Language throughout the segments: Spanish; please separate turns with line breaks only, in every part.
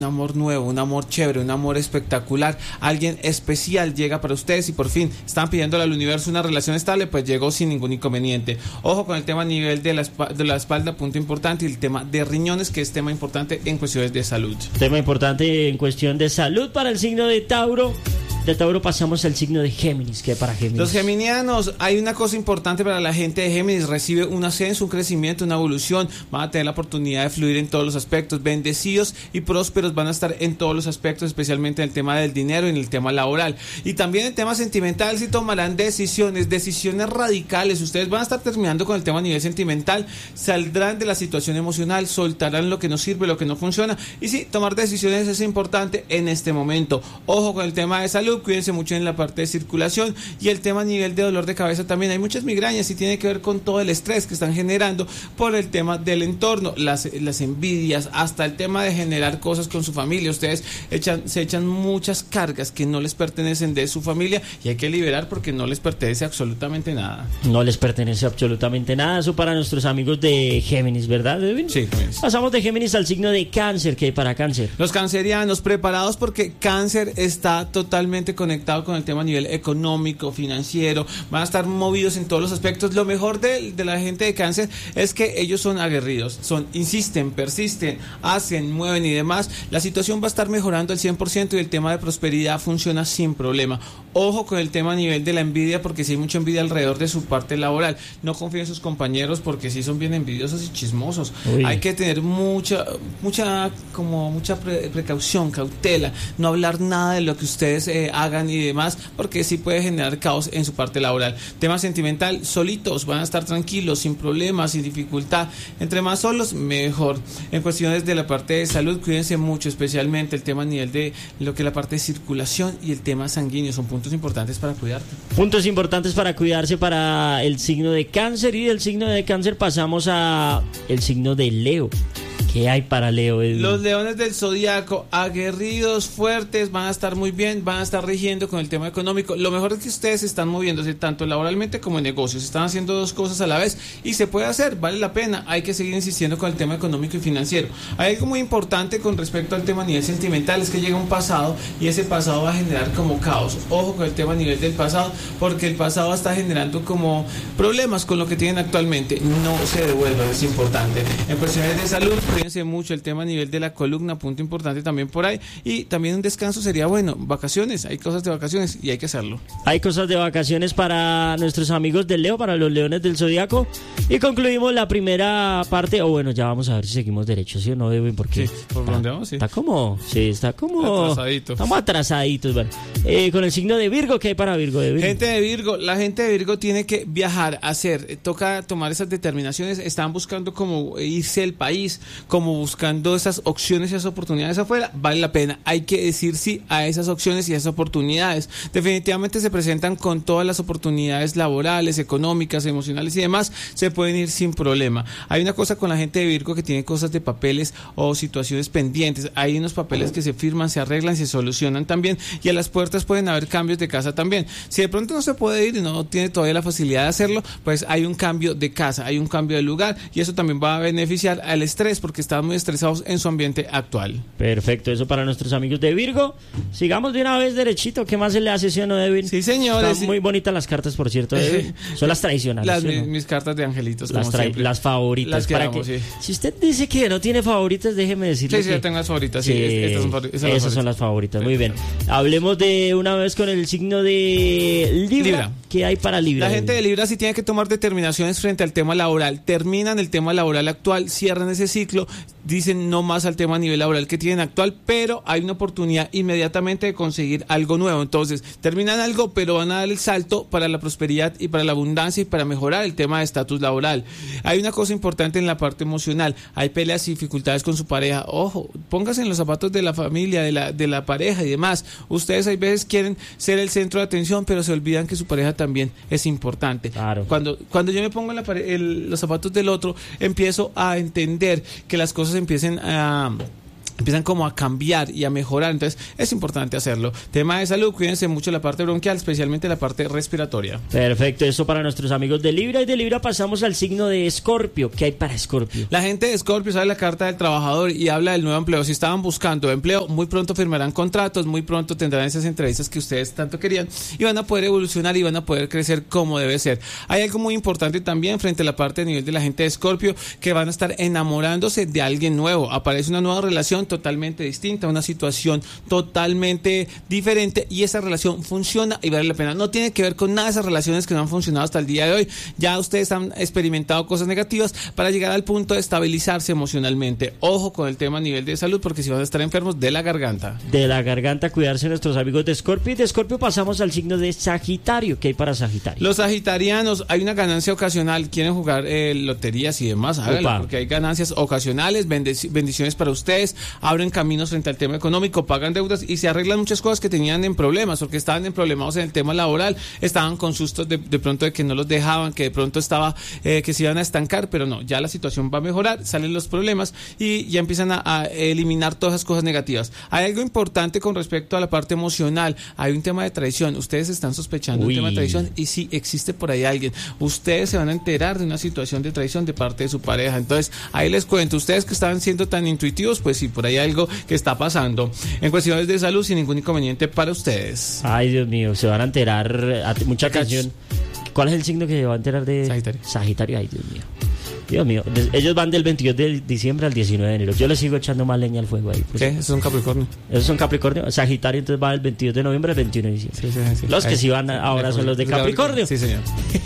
un amor nuevo, un amor chévere, un amor espectacular, alguien especial llega para ustedes y por fin están pidiéndole al universo una relación estable, pues llegó sin ningún inconveniente. Ojo con el tema a nivel de la espalda, punto importante, y el tema de riñones, que es tema importante en cuestiones de salud.
Tema importante en cuestión de salud para el signo de Tauro. De Tauro pasamos al signo de Géminis, que para Géminis.
Los geminianos, hay una cosa importante para la gente de Géminis: recibe un ascenso, un crecimiento, una evolución, van a tener la oportunidad de fluir en todos los aspectos, bendecidos y prósperos van a estar en todos los aspectos, especialmente en el tema del dinero y en el tema laboral. Y también en el tema sentimental, si tomarán decisiones radicales, ustedes van a estar terminando con el tema a nivel sentimental, saldrán de la situación emocional, soltarán lo que no sirve, lo que no funciona, y sí, tomar decisiones es importante en este momento. Ojo con el tema de salud, cuídense mucho en la parte de circulación, y el tema a nivel de dolor de cabeza también. Hay muchas migrañas y tiene que ver con todo el estrés que están generando por el tema del entorno, las envidias, hasta el tema de generar cosas con su familia. Ustedes se echan muchas cargas que no les pertenecen de su familia y hay que liberar porque no les pertenece absolutamente nada.
No les pertenece absolutamente nada. Eso para nuestros amigos de Géminis, ¿verdad, Edwin?
Sí, Géminis.
Pasamos de Géminis al signo de Cáncer, que hay para Cáncer.
Los cancerianos, preparados porque Cáncer está totalmente conectado con el tema a nivel económico, financiero, van a estar movidos en todos los aspectos. Lo mejor de la gente de Cáncer es que ellos son aguerridos, insisten, persisten, hacen, mueven y demás. La situación va a estar mejorando al 100% y el tema de prosperidad funciona sin problema. Ojo con el tema a nivel de la envidia, porque si hay mucha envidia alrededor de su parte laboral, no confíen en sus compañeros porque sí son bien envidiosos y chismosos. Uy. Hay que tener mucha precaución, cautela, no hablar nada de lo que ustedes hagan y demás, porque sí puede generar caos en su parte laboral. Tema sentimental, solitos, van a estar tranquilos, sin problemas, sin dificultad. Entre más solos, mejor. En cuestiones de la parte de salud, cuídense mucho, especialmente el tema a nivel de lo que es la parte de circulación y el tema sanguíneo, son puntos importantes para cuidarte.
Puntos importantes para cuidarse para el signo de Cáncer, y del signo de Cáncer pasamos a el signo de Leo. ¿Qué hay para Leo?
Los leones del zodiaco, aguerridos, fuertes, van a estar muy bien, van a estar rigiendo con el tema económico. Lo mejor es que ustedes están moviéndose tanto laboralmente como en negocios, están haciendo dos cosas a la vez y se puede hacer, vale la pena. Hay que seguir insistiendo con el tema económico y financiero. Hay algo muy importante con respecto al tema a nivel sentimental, es que llega un pasado y ese pasado va a generar como caos. Ojo con el tema a nivel del pasado, porque el pasado está generando como problemas con lo que tienen actualmente. No se devuelvan, es importante. En cuestiones de salud, cuídense mucho el tema a nivel de la columna, punto importante también por ahí. Y también un descanso sería bueno. Vacaciones, hay cosas de vacaciones y hay que hacerlo.
Hay cosas de vacaciones para nuestros amigos del Leo, para los leones del zodiaco. Y concluimos la primera parte, o bueno, ya vamos a ver si seguimos derecho, ¿sí o no, Edwin? Porque
sí, ¿por dónde vamos? Sí.
Está como
atrasaditos.
Estamos atrasaditos, bueno. Con el signo de Virgo, ¿qué hay para Virgo, Edwin?
Gente de Virgo, la gente de Virgo tiene que viajar, toca tomar esas determinaciones. Están buscando como irse del país, como buscando esas opciones y esas oportunidades afuera. Vale la pena, hay que decir sí a esas opciones y a esas oportunidades. Definitivamente se presentan con todas las oportunidades laborales, económicas, emocionales y demás, se pueden ir sin problema. Hay una cosa con la gente de Virgo que tiene cosas de papeles o situaciones pendientes. Hay unos papeles que se firman, se arreglan, se solucionan también, y a las puertas pueden haber cambios de casa también. Si de pronto no se puede ir y no tiene todavía la facilidad de hacerlo, pues hay un cambio de casa, hay un cambio de lugar, y eso también va a beneficiar al estrés porque están muy estresados en su ambiente actual.
Perfecto, eso para nuestros amigos de Virgo. Sigamos de una vez derechito. ¿Qué más se le hace, sí o no, Edwin?
Sí, señores.
Están muy bonitas las cartas, por cierto, Edwin. Son las tradicionales.
Mis cartas de angelitos,
las favoritas.
Las que
para
amo,
que,
sí.
Si usted dice que no tiene favoritas, déjeme decirle
sí,
que...
yo tengo las favoritas.
Sí,
esas
son las favoritas. Muy bien. Hablemos de una vez con el signo de Libra. ¿Qué hay para Libra?
La gente de Libra sí tiene que tomar determinaciones frente al tema laboral. Terminan el tema laboral actual, cierran ese ciclo, dicen no más al tema a nivel laboral que tienen actual, pero hay una oportunidad inmediatamente de conseguir algo nuevo. Entonces, terminan algo, pero van a dar el salto para la prosperidad y para la abundancia y para mejorar el tema de estatus laboral. Hay una cosa importante en la parte emocional. Hay peleas y dificultades con su pareja. Ojo, póngase en los zapatos de la familia, de la pareja y demás. Ustedes hay veces quieren ser el centro de atención, pero se olvidan que su pareja también es importante.
Claro.
Cuando yo me pongo en los zapatos del otro, empiezo a entender que las cosas empiecen a empiezan como a cambiar y a mejorar, entonces es importante hacerlo. Tema de salud, cuídense mucho la parte bronquial, especialmente la parte respiratoria.
Perfecto, eso para nuestros amigos de Libra. Y de Libra pasamos al signo de Escorpio. ¿Qué hay para Escorpio?
La gente de Escorpio sabe la carta del trabajador y habla del nuevo empleo. Si estaban buscando empleo, muy pronto firmarán contratos, muy pronto tendrán esas entrevistas que ustedes tanto querían y van a poder evolucionar y van a poder crecer como debe ser. Hay algo muy importante también frente a la parte de nivel de la gente de Escorpio, que van a estar enamorándose de alguien nuevo. Aparece una nueva relación totalmente distinta, una situación totalmente diferente y esa relación funciona y vale la pena. No tiene que ver con nada de esas relaciones que no han funcionado hasta el día de hoy. Ya ustedes han experimentado cosas negativas para llegar al punto de estabilizarse emocionalmente. Ojo con el tema a nivel de salud, porque si van a estar enfermos de la garganta.
De la garganta, cuidarse nuestros amigos de Escorpio. Y de Escorpio pasamos al signo de Sagitario. ¿Qué hay para Sagitario?
Los sagitarianos, hay una ganancia ocasional. Quieren jugar loterías y demás, háganlo, porque hay ganancias ocasionales, bendiciones para ustedes, abren caminos frente al tema económico, pagan deudas y se arreglan muchas cosas que tenían en problemas, porque estaban en problemas en el tema laboral, estaban con sustos de pronto de que no los dejaban, que de pronto estaba que se iban a estancar, pero no, ya la situación va a mejorar, salen los problemas y ya empiezan a eliminar todas esas cosas negativas. Hay algo importante con respecto a la parte emocional, hay un tema de traición, ustedes están sospechando un tema de traición y sí, existe por ahí alguien, ustedes se van a enterar de una situación de traición de parte de su pareja, entonces ahí les cuento, ustedes que estaban siendo tan intuitivos, pues sí, por ahí hay algo que está pasando. En cuestiones de salud, sin ningún inconveniente para ustedes.
Ay, Dios mío, se van a enterar, mucha atención. ¿Cuál es el signo que se va a enterar de
Sagitario?
Sagitario, ay, Dios mío. Dios mío, ellos van del 22 de diciembre al 19 de enero. Yo les sigo echando más leña al fuego ahí. Pues.
¿Qué? Esos son Capricornio.
Esos son Capricornio. Sagitario entonces va del 22 de noviembre al 21 de diciembre.
Sí.
Los que sí van ahora son los de Capricornio.
Sí, señor.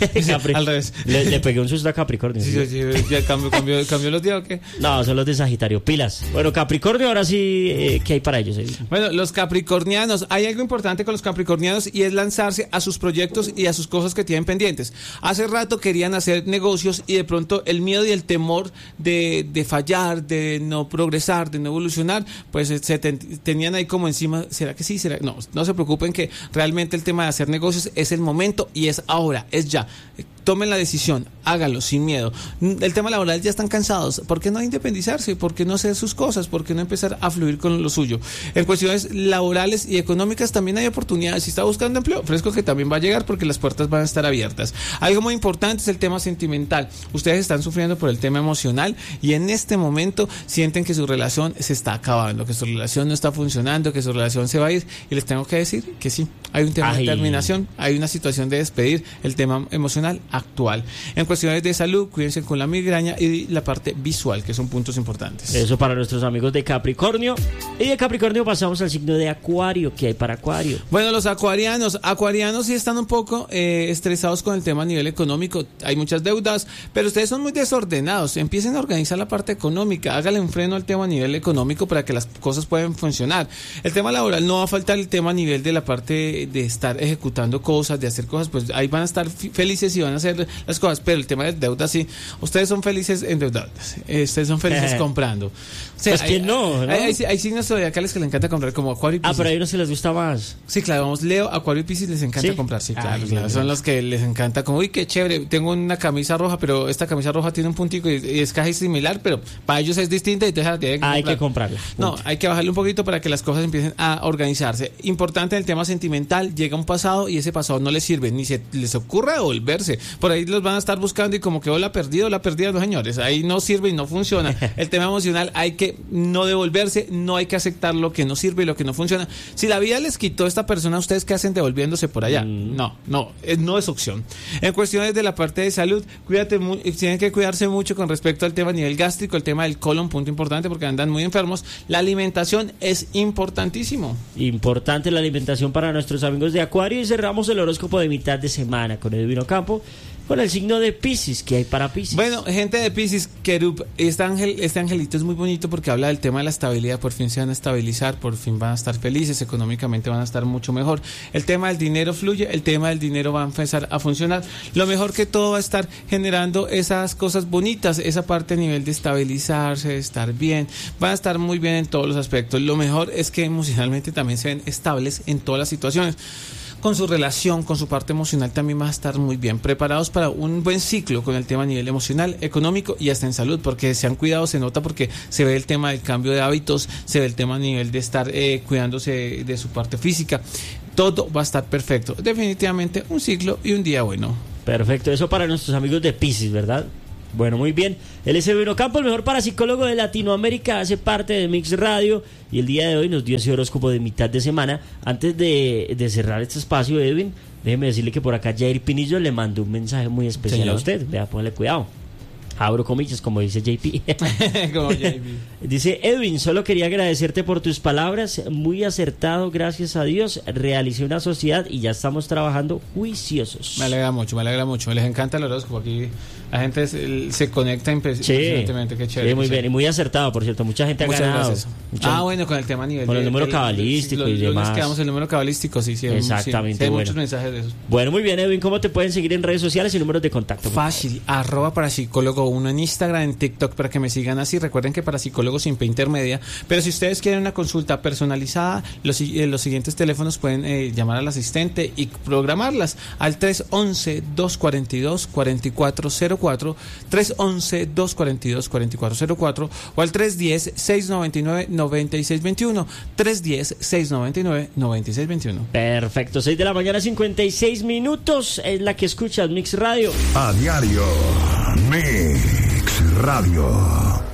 Al revés.
Le pegué un susto a Capricornio.
Sí, ¿ya cambió los días o qué?
No, son los de Sagitario. Pilas. Bueno, Capricornio, ahora sí, ¿qué hay para ellos?
Bueno, los capricornianos. Hay algo importante con los capricornianos y es lanzarse a sus proyectos y a sus cosas que tienen pendientes. Hace rato querían hacer negocios y de pronto el miedo y el temor de fallar, de no progresar, de no evolucionar, pues tenían ahí como encima, ¿será que sí? ¿Será? No se preocupen, que realmente el tema de hacer negocios es el momento y es ahora, es ya. Tomen la decisión, háganlo sin miedo. El tema laboral, ya están cansados. ¿Por qué no independizarse? ¿Por qué no hacer sus cosas? ¿Por qué no empezar a fluir con lo suyo? En cuestiones laborales y económicas también hay oportunidades. Si está buscando empleo, fresco que también va a llegar, porque las puertas van a estar abiertas. Algo muy importante es el tema sentimental. Ustedes están sufriendo por el tema emocional y en este momento sienten que su relación se está acabando, que su relación no está funcionando, que su relación se va a ir. Y les tengo que decir que sí, hay un tema de terminación, hay una situación de despedir, el tema emocional actual. En cuestiones de salud, cuídense con la migraña y la parte visual, que son puntos importantes.
Eso para nuestros amigos de Capricornio. Y de Capricornio pasamos al signo de Acuario. ¿Qué hay para Acuario?
Bueno, los acuarianos sí están un poco estresados con el tema a nivel económico. Hay muchas deudas, pero ustedes son muy desordenados. Empiecen a organizar la parte económica, háganle un freno al tema a nivel económico para que las cosas puedan funcionar. El tema laboral no va a faltar, el tema a nivel de la parte de estar ejecutando cosas, de hacer cosas, pues ahí van a estar felices y van a hacer las cosas, pero el tema de deuda sí, ustedes son felices endeudados, ustedes son felices comprando. O sea,
pues que no.
Hay signos zodiacales que les encanta comprar, como Acuario y Piscis.
Pero ahí no se les gusta más.
Sí, claro, vamos, Leo, Acuario y Piscis les encanta comprar, sí, claro. Son los que les encanta, como, uy, qué chévere, tengo una camisa roja, pero esta camisa roja tiene un puntico y es casi similar, pero para ellos es distinta y entonces tienen que comprar.
Hay que comprarla.
No, hay que bajarle un poquito para que las cosas empiecen a organizarse. Importante en el tema sentimental, llega un pasado y ese pasado no les sirve, ni se les ocurra devolverse. Por ahí los van a estar buscando y como que la perdida, no, señores, ahí no sirve y no funciona. El tema emocional, hay que no devolverse, no hay que aceptar lo que no sirve y lo que no funciona. Si la vida les quitó a esta persona, ¿ustedes qué hacen devolviéndose por allá? No es opción. En cuestiones de la parte de salud, tienen que cuidarse mucho con respecto al tema a nivel gástrico, el tema del colon, punto importante, porque andan muy enfermos. La alimentación es importantísimo.
Importante la alimentación para nuestros amigos de Acuario. Y cerramos el horóscopo de mitad de semana con Edwin Ocampo, con el signo de Piscis. ¿Qué hay para Piscis?
Bueno, gente de Piscis, Kerub, este angelito es muy bonito porque habla del tema de la estabilidad. Por fin se van a estabilizar, por fin van a estar felices, económicamente van a estar mucho mejor. El tema del dinero fluye, el tema del dinero va a empezar a funcionar. Lo mejor que todo va a estar generando esas cosas bonitas, esa parte a nivel de estabilizarse, de estar bien. Van a estar muy bien en todos los aspectos. Lo mejor es que emocionalmente también se ven estables en todas las situaciones. con su relación, con su parte emocional también van a estar muy bien preparados para un buen ciclo con el tema a nivel emocional, económico y hasta en salud, porque se han cuidado, se nota porque se ve el tema del cambio de hábitos, se ve el tema a nivel de estar cuidándose de su parte física. Todo va a estar perfecto. Definitivamente un ciclo y un día bueno.
Perfecto, eso para nuestros amigos de Piscis, ¿verdad? Bueno, muy bien. Él es Edwin Ocampo, el mejor parapsicólogo de Latinoamérica, hace parte de Mix Radio y el día de hoy nos dio ese horóscopo de mitad de semana. Antes de cerrar este espacio, Edwin, déjeme decirle que por acá Jair Pinillo le mandó un mensaje muy especial, señor, a usted. Vea, póngale cuidado. Abro comillas, como dice JP.
Como JP.
Dice: Edwin, solo quería agradecerte por tus palabras, muy acertado, gracias a Dios. Realicé una sociedad y ya estamos trabajando juiciosos.
Me alegra mucho, les encanta el horóscopo. Aquí la gente se conecta impresionantemente, qué chévere.
Sí, muy bien, y muy acertado, por cierto, mucha gente ha ganado.
Gracias. Bueno, con el tema a nivel
con el número cabalístico y demás.
Nos quedamos el número cabalístico, sí.
Exactamente,
sí, hay muchos mensajes de esos.
Bueno, muy bien, Edwin, ¿cómo te pueden seguir en redes sociales y números de contacto?
Fácil, @parapsicólogo 1 en Instagram, en TikTok, para que me sigan así. Recuerden que Parapsicólogo sin P intermedia. Pero si ustedes quieren una consulta personalizada, los siguientes teléfonos pueden llamar al asistente y programarlas al 311-242-4404, 311-242-4404 o al 310-699-9621, 310-699-9621.
Perfecto, 6 de la mañana, 56 minutos, es la que escuchas Mix Radio.
A diario, Mix Radio.